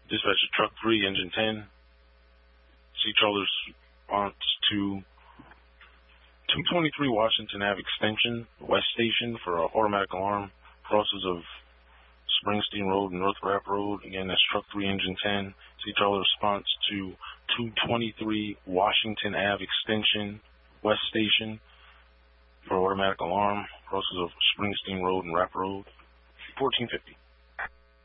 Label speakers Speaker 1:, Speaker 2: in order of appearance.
Speaker 1: Dispatch to Truck 3, Engine 10. Sea Trawler's response to 223 Washington Ave Extension, West Station, for an automatic alarm. Crosses of Springsteen Road and North Rap Road. Again, that's Truck 3, Engine 10. Sea Trawler response to 223 Washington Ave Extension, West Station, for automatic alarm. Crosses of Springsteen Road and Rap Road. 1450.